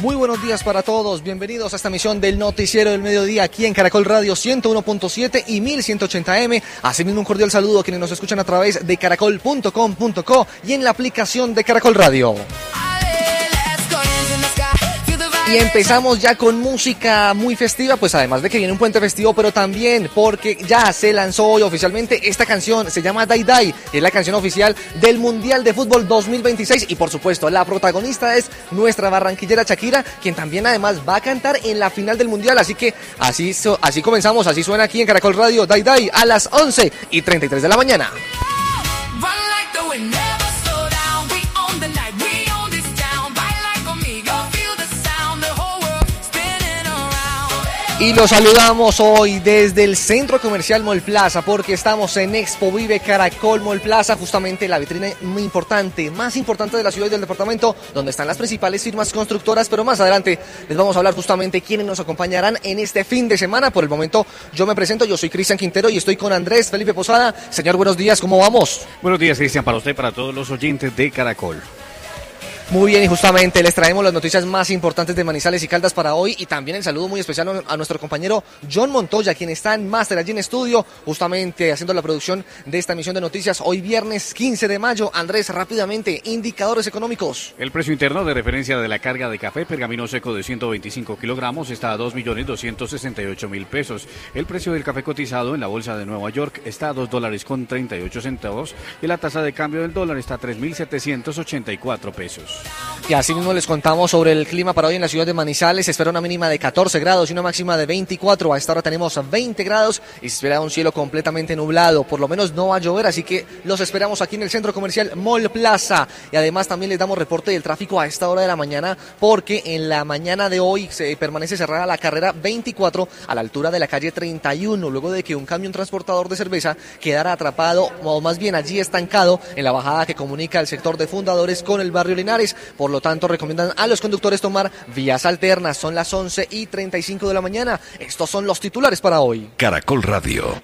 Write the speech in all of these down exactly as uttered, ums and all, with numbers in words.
Muy buenos días para todos, bienvenidos a esta emisión del Noticiero del Mediodía aquí en Caracol Radio ciento uno punto siete y mil ciento ochenta eme. Asimismo un cordial saludo a quienes nos escuchan a través de caracol punto com punto co y en la aplicación de Caracol Radio. Y empezamos ya con música muy festiva, pues además de que viene un puente festivo, pero también porque ya se lanzó hoy oficialmente esta canción, se llama Dai Dai, es la canción oficial del Mundial de Fútbol dos mil veintiséis y por supuesto la protagonista es nuestra barranquillera Shakira, quien también además va a cantar en la final del Mundial, así que así, so, así comenzamos, así suena aquí en Caracol Radio Dai Dai a las once y treinta y tres de la mañana. Y los saludamos hoy desde el Centro Comercial Mall Plaza porque estamos en Expo Vive Caracol Mall Plaza, justamente la vitrina muy importante, más importante de la ciudad y del departamento, donde están las principales firmas constructoras, pero más adelante les vamos a hablar justamente quiénes nos acompañarán en este fin de semana. Por el momento yo me presento, yo soy Cristian Quintero y estoy con Andrés Felipe Posada. Señor, buenos días, ¿cómo vamos? Buenos días, Cristian, para usted, para todos los oyentes de Caracol. Muy bien, y justamente les traemos las noticias más importantes de Manizales y Caldas para hoy y también el saludo muy especial a nuestro compañero John Montoya, quien está en máster allí en estudio, justamente haciendo la producción de esta emisión de noticias hoy viernes quince de mayo. Andrés, rápidamente, indicadores económicos. El precio interno de referencia de la carga de café pergamino seco de ciento veinticinco kilogramos está a dos millones doscientos sesenta y ocho mil pesos. El precio del café cotizado en la bolsa de Nueva York está a dos dólares con treinta y ocho centavos y la tasa de cambio del dólar está a tres mil setecientos ochenta y cuatro pesos. Y así mismo les contamos sobre el clima para hoy en la ciudad de Manizales. Se espera una mínima de catorce grados y una máxima de veinticuatro. A esta hora tenemos veinte grados y se espera un cielo completamente nublado. Por lo menos no va a llover, así que los esperamos aquí en el Centro Comercial Mall Plaza. Y además también les damos reporte del tráfico a esta hora de la mañana, porque en la mañana de hoy se permanece cerrada la carrera veinticuatro a la altura de la calle treinta y uno, luego de que un camión transportador de cerveza quedara atrapado, o más bien allí estancado, en la bajada que comunica el sector de Fundadores con el barrio Linares. Por lo tanto, recomiendan a los conductores tomar vías alternas. Son las once y treinta y cinco de la mañana. Estos son los titulares para hoy. Caracol Radio.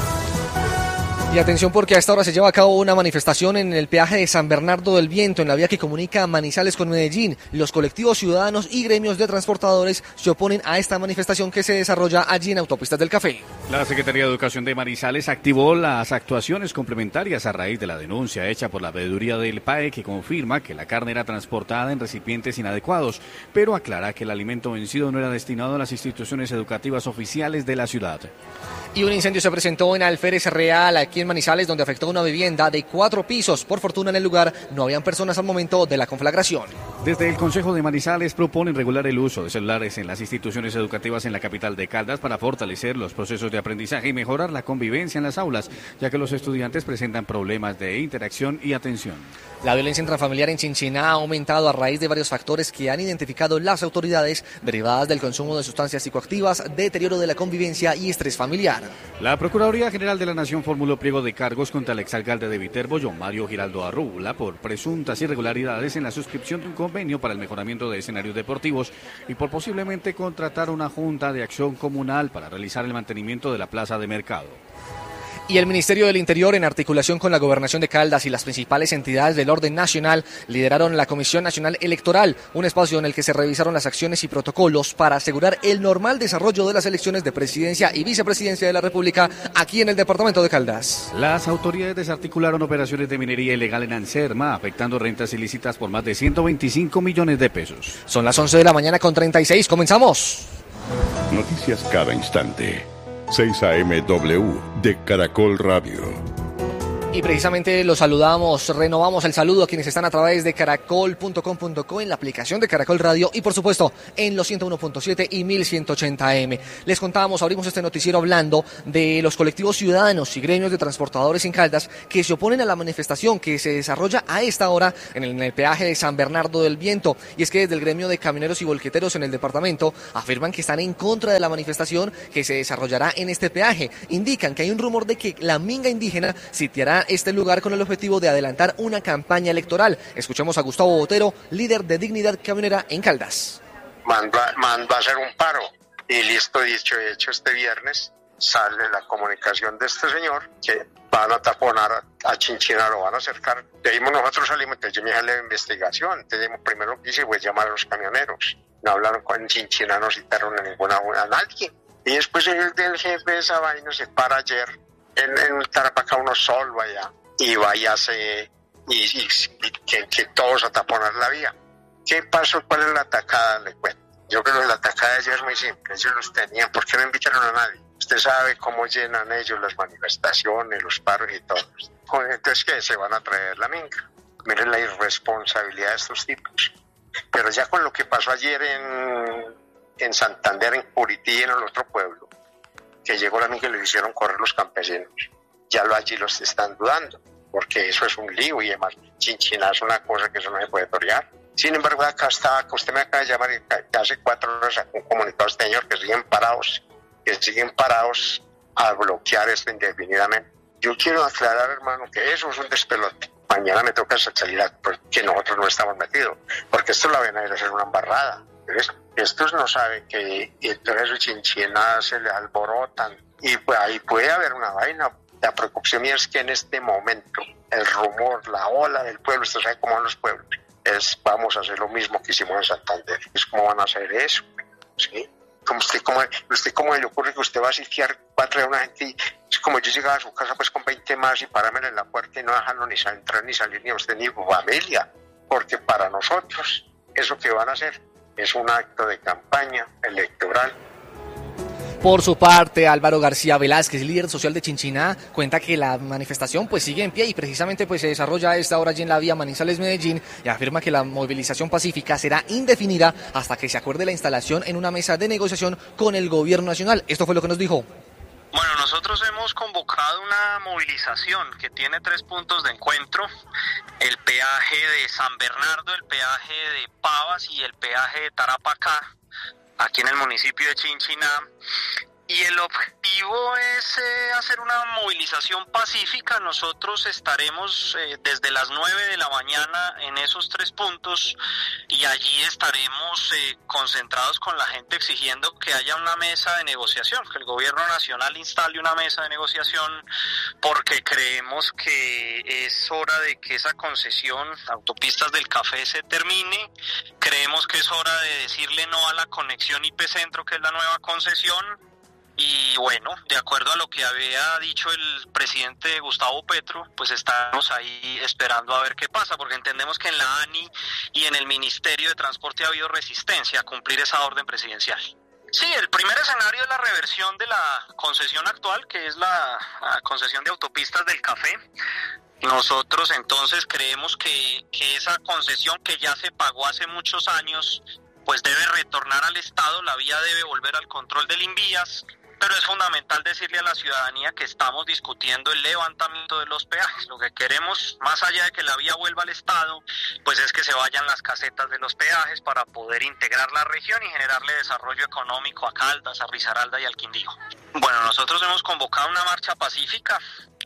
Y atención porque a esta hora se lleva a cabo una manifestación en el peaje de San Bernardo del Viento, en la vía que comunica Manizales con Medellín. Los colectivos ciudadanos y gremios de transportadores se oponen a esta manifestación que se desarrolla allí en Autopistas del Café. La Secretaría de Educación de Manizales activó las actuaciones complementarias a raíz de la denuncia hecha por la veeduría del P A E, que confirma que la carne era transportada en recipientes inadecuados, pero aclara que el alimento vencido no era destinado a las instituciones educativas oficiales de la ciudad. Y un incendio se presentó en Alférez Real, aquí en Manizales, donde afectó una vivienda de cuatro pisos. Por fortuna en el lugar no habían personas al momento de la conflagración. Desde el Consejo de Manizales proponen regular el uso de celulares en las instituciones educativas en la capital de Caldas para fortalecer los procesos de aprendizaje y mejorar la convivencia en las aulas, ya que los estudiantes presentan problemas de interacción y atención. La violencia intrafamiliar en Chinchiná ha aumentado a raíz de varios factores que han identificado las autoridades, derivadas del consumo de sustancias psicoactivas, deterioro de la convivencia y estrés familiar. La Procuraduría General de la Nación formuló pliego de cargos contra el exalcalde de Viterbo, John Mario Giraldo Arrula, por presuntas irregularidades en la suscripción de un convenio para el mejoramiento de escenarios deportivos y por posiblemente contratar una junta de acción comunal para realizar el mantenimiento de la plaza de mercado. Y el Ministerio del Interior, en articulación con la Gobernación de Caldas y las principales entidades del orden nacional, lideraron la Comisión Nacional Electoral, un espacio en el que se revisaron las acciones y protocolos para asegurar el normal desarrollo de las elecciones de presidencia y vicepresidencia de la República aquí en el departamento de Caldas. Las autoridades desarticularon operaciones de minería ilegal en Anserma, afectando rentas ilícitas por más de ciento veinticinco millones de pesos. Son las once de la mañana con treinta y seis, comenzamos. Noticias cada instante. seis A M W de Caracol Radio. Y precisamente los saludamos, renovamos el saludo a quienes están a través de caracol punto com punto co, en la aplicación de Caracol Radio y por supuesto en los ciento uno punto siete y mil ciento ochenta eme. Les contábamos, abrimos este noticiero hablando de los colectivos ciudadanos y gremios de transportadores en Caldas que se oponen a la manifestación que se desarrolla a esta hora en el, en el peaje de San Bernardo del Viento. Y es que desde el gremio de camioneros y volqueteros en el departamento afirman que están en contra de la manifestación que se desarrollará en este peaje. Indican que hay un rumor de que la minga indígena sitiará este lugar con el objetivo de adelantar una campaña electoral. Escuchemos a Gustavo Botero, líder de Dignidad Camionera en Caldas. Mandó a, mandó a hacer un paro y listo, dicho y hecho, este viernes sale la comunicación de este señor que van a taponar a, a Chinchina, lo van a acercar. De ahí nosotros salimos, entonces yo me dejé la investigación, entonces primero lo que hice fue llamar a los camioneros. no hablaron con Chinchina, no citaron a ninguna a nadie. Y después el del jefe de esa vaina se para ayer en, en Tarapacá, uno solo allá, y váyase, y, y, y que, que todos a taponar la vía. ¿Qué pasó? ¿Cuál es la atacada? Le cuento. Yo creo que la atacada de ellos es muy simple, ellos los tenían, ¿por qué no invitaron a nadie? Usted sabe cómo llenan ellos las manifestaciones, los paros y todo. Entonces, ¿qué? Se van a traer la minga. Miren la irresponsabilidad de estos tipos. Pero ya con lo que pasó ayer en, en Santander, en Curití y en el otro pueblo, que llegó la minga y le hicieron correr los campesinos, ya lo allí los están dudando, porque eso es un lío y además Chinchina es una cosa que eso no se puede torear. Sin embargo, acá está, usted me acaba de llamar que hace cuatro horas a un comunicado este señor que siguen parados, que siguen parados a bloquear esto indefinidamente. Yo quiero aclarar, hermano, que eso es un despelote. Mañana me toca salir a que nosotros no estamos metidos, porque esto la ven a ir a hacer una embarrada. ¿Ves? Estos no saben que entonces su Chinchina se le alborotan y pues ahí puede haber una vaina. La preocupación mía es que en este momento el rumor, la ola del pueblo, usted sabe cómo son los pueblos, es vamos a hacer lo mismo que hicimos en Santander. Es cómo van a hacer eso, ¿sí? Como usted, como, usted cómo le ocurre que usted va a sitiar, va a traer a una gente y es como yo llegaba a su casa pues con veinte más y pararme en la puerta y no dejarlo ni entrar ni salir ni a usted ni a su familia, porque para nosotros eso que van a hacer es un acto de campaña electoral. Por su parte, Álvaro García Velázquez, líder social de Chinchiná, cuenta que la manifestación pues sigue en pie y precisamente pues se desarrolla a esta hora allí en la vía Manizales-Medellín y afirma que la movilización pacífica será indefinida hasta que se acuerde la instalación en una mesa de negociación con el gobierno nacional. Esto fue lo que nos dijo. Bueno, nosotros hemos convocado una movilización que tiene tres puntos de encuentro: el peaje de San Bernardo, el peaje de Pavas y el peaje de Tarapacá, aquí en el municipio de Chinchiná. Y el objetivo es eh, hacer una movilización pacífica. Nosotros estaremos eh, desde las nueve de la mañana en esos tres puntos y allí estaremos eh, concentrados con la gente exigiendo que haya una mesa de negociación, que el gobierno nacional instale una mesa de negociación, porque creemos que es hora de que esa concesión, Autopistas del Café, se termine. Creemos que es hora de decirle no a la conexión I P Centro, que es la nueva concesión. Y bueno, de acuerdo a lo que había dicho el presidente Gustavo Petro, pues estamos ahí esperando a ver qué pasa, porque entendemos que en la A N I y en el Ministerio de Transporte ha habido resistencia a cumplir esa orden presidencial. Sí, el primer escenario es la reversión de la concesión actual, que es la, la concesión de Autopistas del Café. Nosotros entonces creemos que, que esa concesión que ya se pagó hace muchos años, pues debe retornar al Estado, la vía debe volver al control del Invías. Pero es fundamental decirle a la ciudadanía que estamos discutiendo el levantamiento de los peajes. Lo que queremos, más allá de que la vía vuelva al Estado, pues es que se vayan las casetas de los peajes para poder integrar la región y generarle desarrollo económico a Caldas, a Risaralda y al Quindío. Bueno, nosotros hemos convocado una marcha pacífica,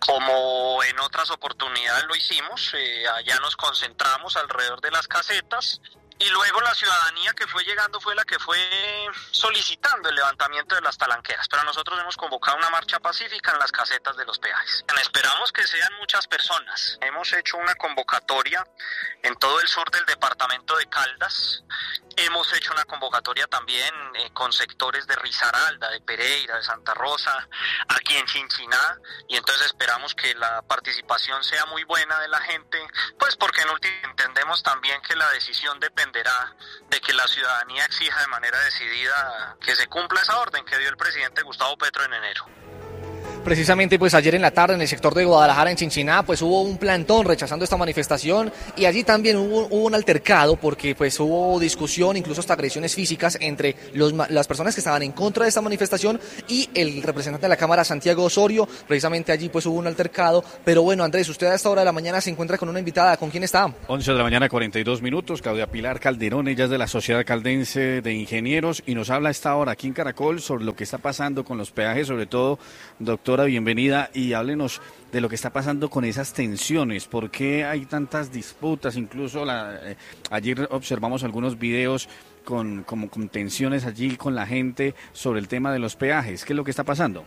como en otras oportunidades lo hicimos. Eh, allá nos concentramos alrededor de las casetas. Y luego la ciudadanía que fue llegando fue la que fue solicitando el levantamiento de las talanqueras. Pero nosotros hemos convocado una marcha pacífica en las casetas de los peajes. Esperamos que sean muchas personas. Hemos hecho una convocatoria en todo el sur del departamento de Caldas. Hemos hecho una convocatoria también eh, con sectores de Risaralda, de Pereira, de Santa Rosa, aquí en Chinchiná. Y entonces esperamos que la participación sea muy buena de la gente, pues porque en último entendemos también que la decisión depende de que la ciudadanía exija de manera decidida que se cumpla esa orden que dio el presidente Gustavo Petro en enero. Precisamente pues ayer en la tarde en el sector de Guadalajara, en Chinchiná, pues hubo un plantón rechazando esta manifestación y allí también hubo, hubo un altercado porque pues hubo discusión, incluso hasta agresiones físicas entre los, las personas que estaban en contra de esta manifestación y el representante de la Cámara, Santiago Osorio. Precisamente allí pues hubo un altercado, pero bueno, Andrés, usted a esta hora de la mañana se encuentra con una invitada, ¿con quién está? once de la mañana, cuarenta y dos minutos, Claudia Pilar Calderón, ella es de la Sociedad Caldense de Ingenieros y nos habla a esta hora aquí en Caracol sobre lo que está pasando con los peajes, sobre todo, doctora, bienvenida, y háblenos de lo que está pasando con esas tensiones, por qué hay tantas disputas, incluso la, eh, ayer observamos algunos videos con, como, con tensiones allí con la gente sobre el tema de los peajes, ¿qué es lo que está pasando?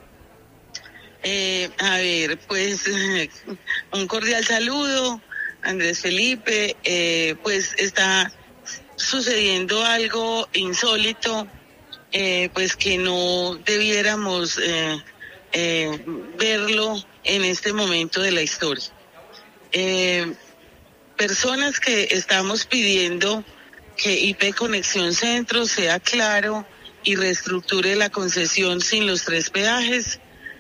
Eh, a ver, pues un cordial saludo, Andrés Felipe, eh, pues está sucediendo algo insólito, eh, pues que no debiéramos eh, eh, verlo en este momento de la historia. Eh, personas que estamos pidiendo que I P Conexión Centro sea claro y reestructure la concesión sin los tres peajes,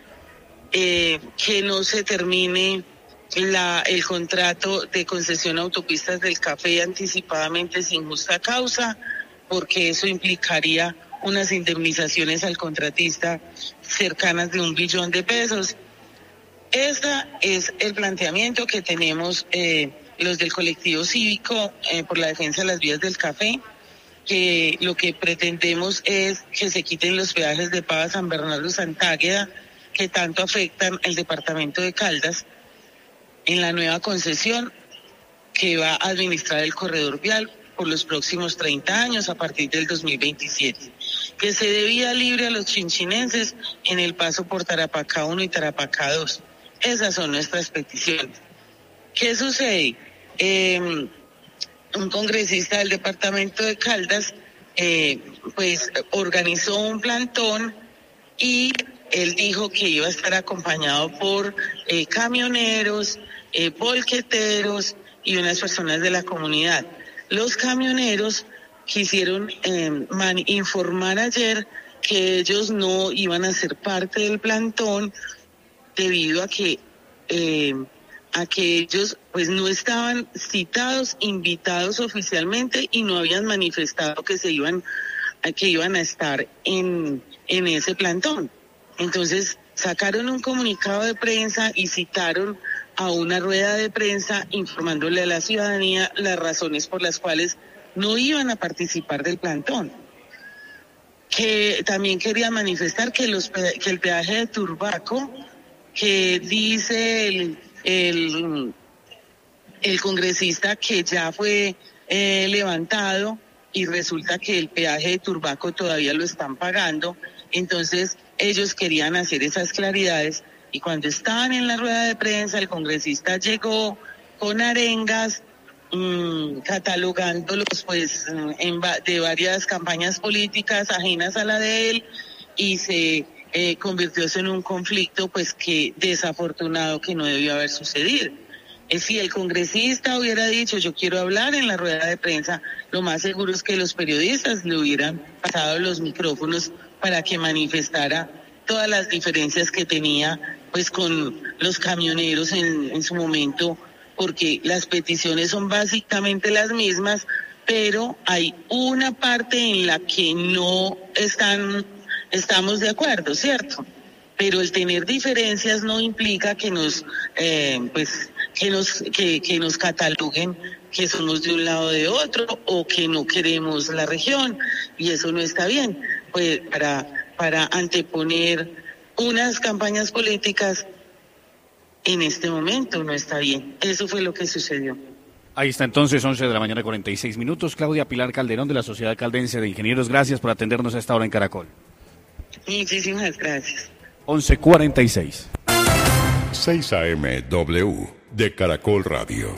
eh, que no se termine la, el contrato de concesión a autopistas del Café anticipadamente sin justa causa, porque eso implicaría unas indemnizaciones al contratista cercanas de un billón de pesos. Ese es el planteamiento que tenemos eh, los del colectivo cívico eh, por la defensa de las vías del café, que lo que pretendemos es que se quiten los peajes de Pava, San Bernardo, Santágueda, que tanto afectan el departamento de Caldas, en la nueva concesión que va a administrar el corredor vial por los próximos treinta años a partir del dos mil veintisiete. Que se dé vía libre a los chinchinenses en el paso por Tarapacá uno y Tarapacá dos. Esas son nuestras peticiones. ¿Qué sucede? Eh, un congresista del departamento de Caldas eh, pues organizó un plantón y él dijo que iba a estar acompañado por eh, camioneros, eh, volqueteros y unas personas de la comunidad. Los camioneros quisieron eh, man, informar ayer que ellos no iban a ser parte del plantón debido a que eh, a que ellos pues no estaban citados, invitados oficialmente y no habían manifestado que se iban a, que iban a estar en en ese plantón. Entonces sacaron un comunicado de prensa y citaron a una rueda de prensa informándole a la ciudadanía las razones por las cuales no iban a participar del plantón. Que también quería manifestar que los que el peaje de Turbaco, que dice el el, el congresista que ya fue eh, levantado y resulta que el peaje de Turbaco todavía lo están pagando, entonces ellos querían hacer esas claridades y cuando estaban en la rueda de prensa el congresista llegó con arengas mmm, catalogándolos pues en, de varias campañas políticas ajenas a la de él y se eh, convirtió en un conflicto pues que desafortunado que no debió haber sucedido. Eh, si el congresista hubiera dicho yo quiero hablar en la rueda de prensa, lo más seguro es que los periodistas le hubieran pasado los micrófonos para que manifestara todas las diferencias que tenía pues con los camioneros en, en su momento, porque las peticiones son básicamente las mismas, pero hay una parte en la que no están, estamos de acuerdo, ¿cierto? Pero el tener diferencias no implica que nos, eh, pues, que nos, que, que nos cataloguen que somos de un lado o de otro o que no queremos la región, y eso no está bien, pues para, para anteponer unas campañas políticas en este momento no está bien. Eso fue lo que sucedió. Ahí está entonces, once de la mañana, cuarenta y seis minutos. Claudia Pilar Calderón, de la Sociedad Caldense de Ingenieros, gracias por atendernos a esta hora en Caracol. Muchísimas gracias. once cuarenta y seis. seis A M W de Caracol Radio.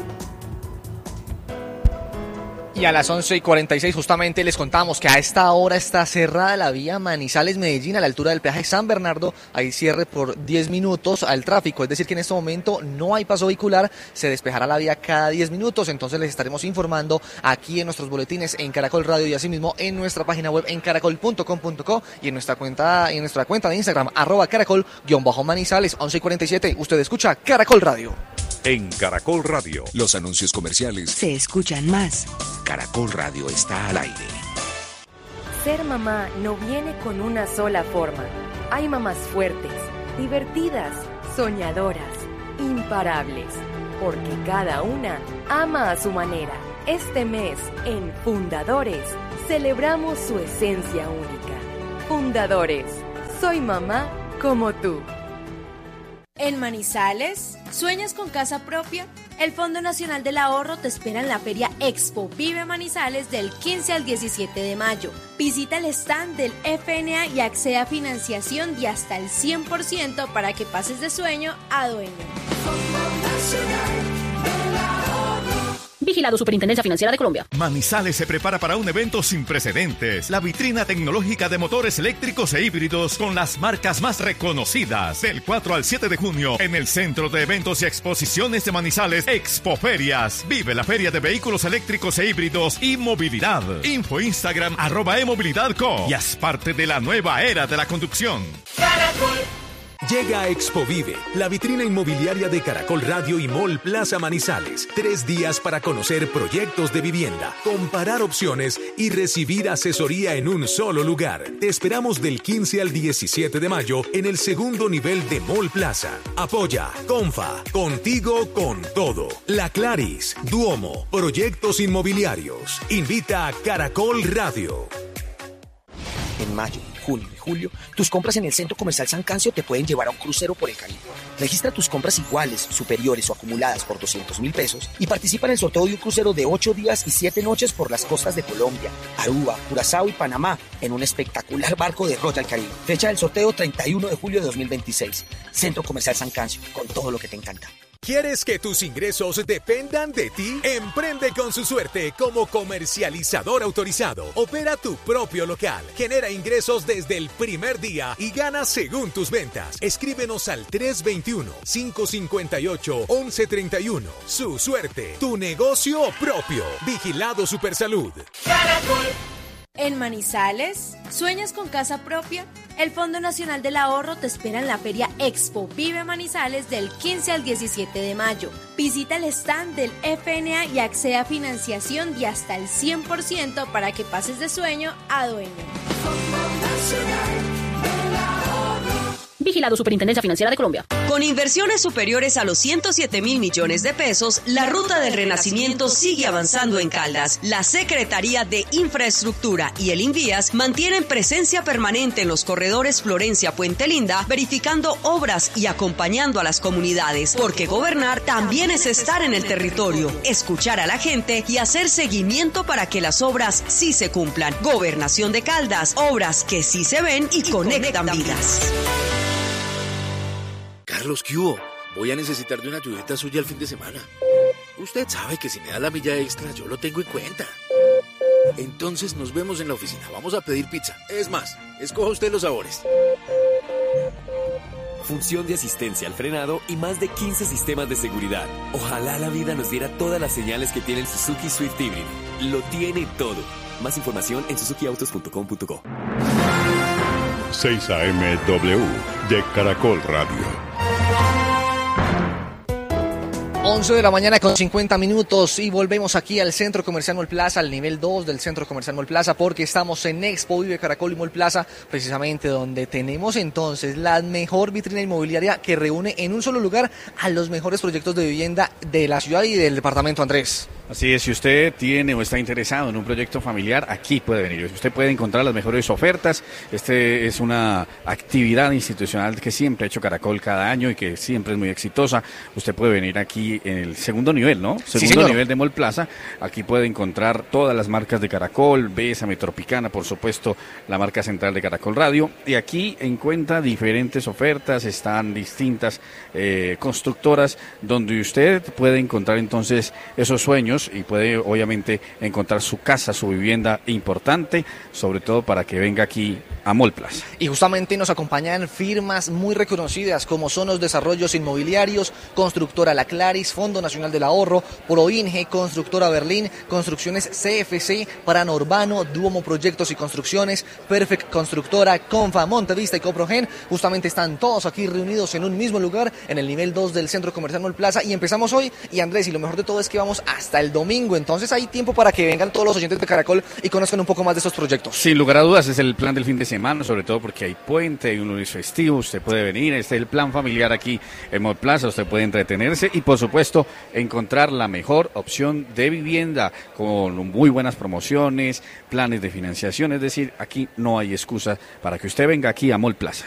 Y a las once y cuarenta y seis justamente les contamos que a esta hora está cerrada la vía Manizales-Medellín a la altura del peaje San Bernardo. Hay cierre por diez minutos al tráfico, es decir que en este momento no hay paso vehicular, se despejará la vía cada diez minutos, entonces les estaremos informando aquí en nuestros boletines en Caracol Radio y asimismo en nuestra página web en caracol punto com punto co y en nuestra cuenta en nuestra cuenta de Instagram arroba caracol-manizales. Once y cuarenta y siete, usted escucha Caracol Radio. En Caracol Radio, los anuncios comerciales se escuchan más. Caracol Radio está al aire. Ser mamá no viene con una sola forma. Hay mamás fuertes, divertidas, soñadoras, imparables, porque cada una ama a su manera. Este mes, en Fundadores, celebramos su esencia única. Fundadores, soy mamá como tú. En Manizales, ¿sueñas con casa propia? El Fondo Nacional del Ahorro te espera en la Feria Expo Vive Manizales del quince al diecisiete de mayo. Visita el stand del F N A y accede a financiación de hasta el cien por ciento para que pases de sueño a dueño. Fondo Nacional del Ahorro. Vigilado Superintendencia Financiera de Colombia. Manizales se prepara para un evento sin precedentes. La vitrina tecnológica de motores eléctricos e híbridos con las marcas más reconocidas. Del cuatro al siete de junio en el Centro de Eventos y Exposiciones de Manizales, Expoferias. Vive la feria de vehículos eléctricos e híbridos y movilidad. Info Instagram arroba emovilidadco y haz parte de la nueva era de la conducción. Caracol. Llega a Expovive, la vitrina inmobiliaria de Caracol Radio y Mall Plaza Manizales. Tres días para conocer proyectos de vivienda, comparar opciones y recibir asesoría en un solo lugar. Te esperamos del quince al diecisiete de mayo en el segundo nivel de Mall Plaza. Apoya Confa, contigo con todo. La Claris, Duomo, Proyectos Inmobiliarios. Invita a Caracol Radio. En mayo, junio y julio, tus compras en el Centro Comercial San Cancio te pueden llevar a un crucero por el Caribe. Registra tus compras iguales, superiores o acumuladas por doscientos mil pesos y participa en el sorteo de un crucero de ocho días y siete noches por las costas de Colombia, Aruba, Curazao y Panamá en un espectacular barco de Royal Caribe. Fecha del sorteo treinta y uno de julio de dos mil veintiséis. Centro Comercial San Cancio, con todo lo que te encanta. ¿Quieres que tus ingresos dependan de ti? Emprende con Su Suerte como comercializador autorizado. Opera tu propio local. Genera ingresos desde el primer día y gana según tus ventas. Escríbenos al tres veintiuno, cinco cincuenta y ocho, once treinta y uno. Su Suerte, tu negocio propio. Vigilado Supersalud. Caracol. En Manizales, ¿sueñas con casa propia? El Fondo Nacional del Ahorro te espera en la feria Expo Vive Manizales del quince al diecisiete de mayo. Visita el stand del F N A y accede a financiación de hasta el cien por ciento para que pases de sueño a dueño. Fondo Nacional del Ahorro. Vigilado Superintendencia Financiera de Colombia. Con inversiones superiores a los ciento siete mil millones de pesos, la ruta del renacimiento sigue avanzando en Caldas. La Secretaría de Infraestructura y el INVIAS mantienen presencia permanente en los corredores Florencia-Puente Linda, verificando obras y acompañando a las comunidades, porque gobernar también es estar en el territorio, escuchar a la gente y hacer seguimiento para que las obras sí se cumplan. Gobernación de Caldas, obras que sí se ven y conectan vidas. Carlos, ¿qué hubo? Voy a necesitar de una ayudita suya el fin de semana. Usted sabe que si me da la milla extra, yo lo tengo en cuenta. Entonces nos vemos en la oficina. Vamos a pedir pizza. Es más, escoja usted los sabores. Función de asistencia al frenado y más de quince sistemas de seguridad. Ojalá la vida nos diera todas las señales que tiene el Suzuki Swift híbrido. Lo tiene todo. Más información en suzuki autos punto com punto co. seis A M W de Caracol Radio. once de la mañana con cincuenta minutos y volvemos aquí al Centro Comercial Mall Plaza, al nivel dos del Centro Comercial Mall Plaza, porque estamos en Expo Vive Caracol y Mall Plaza, precisamente donde tenemos entonces la mejor vitrina inmobiliaria que reúne en un solo lugar a los mejores proyectos de vivienda de la ciudad y del departamento, Andrés. Así es, si usted tiene o está interesado en un proyecto familiar, aquí puede venir. Usted puede encontrar las mejores ofertas. Este es una actividad institucional que siempre ha hecho Caracol cada año y que siempre es muy exitosa. Usted puede venir aquí en el segundo nivel, ¿no? Segundo sí, nivel de Mall Plaza. Aquí puede encontrar todas las marcas de Caracol, Bésame, Tropicana, por supuesto, la marca central de Caracol Radio. Y aquí encuentra diferentes ofertas, están distintas eh, constructoras donde usted puede encontrar entonces esos sueños y puede obviamente encontrar su casa, su vivienda importante, sobre todo para que venga aquí a Mall Plaza. Y justamente nos acompañan firmas muy reconocidas como son los Desarrollos Inmobiliarios, Constructora La Claris, Fondo Nacional del Ahorro, Proinge, Constructora Berlín, Construcciones C F C, Paranurbano, Duomo Proyectos y Construcciones, Perfect Constructora, Confa, Montevista y Coprogen. Justamente están todos aquí reunidos en un mismo lugar, en el nivel dos del Centro Comercial Mall Plaza, y empezamos hoy. Y Andrés, y lo mejor de todo es que vamos hasta el domingo, entonces hay tiempo para que vengan todos los oyentes de Caracol y conozcan un poco más de estos proyectos. Sin lugar a dudas, es el plan del fin de semana, sobre todo porque hay puente, hay un lunes festivo, usted puede venir, este es el plan familiar aquí en Mall Plaza, usted puede entretenerse y por supuesto encontrar la mejor opción de vivienda con muy buenas promociones, planes de financiación, es decir, aquí no hay excusa para que usted venga aquí a Mall Plaza.